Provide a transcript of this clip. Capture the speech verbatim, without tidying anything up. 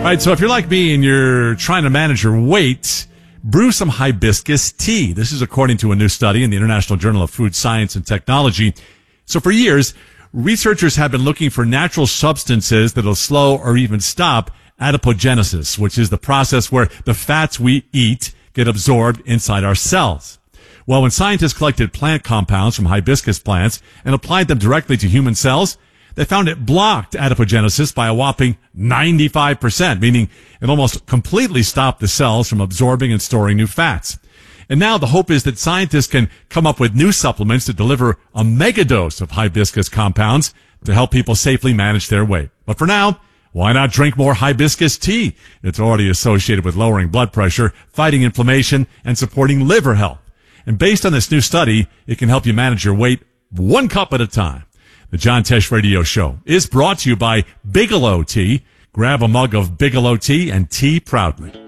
All right, so if you're like me and you're trying to manage your weight, brew some hibiscus tea. This is according to a new study in the International Journal of Food Science and Technology. So for years, researchers have been looking for natural substances that'll slow or even stop adipogenesis, which is the process where the fats we eat get absorbed inside our cells. Well, when scientists collected plant compounds from hibiscus plants and applied them directly to human cells, they found it blocked adipogenesis by a whopping ninety-five percent, meaning it almost completely stopped the cells from absorbing and storing new fats. And now the hope is that scientists can come up with new supplements that deliver a megadose of hibiscus compounds to help people safely manage their weight. But for now, why not drink more hibiscus tea? It's already associated with lowering blood pressure, fighting inflammation, and supporting liver health. And based on this new study, it can help you manage your weight one cup at a time. The John Tesh Radio Show is brought to you by Bigelow Tea. Grab a mug of Bigelow Tea and tea proudly.